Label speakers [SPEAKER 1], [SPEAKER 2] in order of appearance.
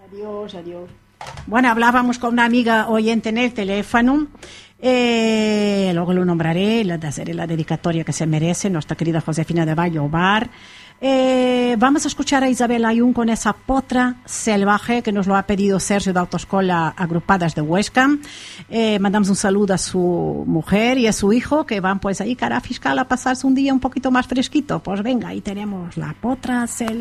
[SPEAKER 1] Adiós, adiós. Bueno, hablábamos con una amiga oyente en el teléfono. Luego lo nombraré, le daré la dedicatoria que se merece, nuestra querida Josefina de Vallobar. Vamos a escuchar a Isabel Ayun con esa potra salvaje que nos lo ha pedido Sergio de Autoescola Agrupadas de Huesca. Mandamos un saludo a su mujer y a su hijo que van pues ahí cara a fiscal a pasarse un día un poquito más fresquito. Pues venga, ahí tenemos la potra salvaje.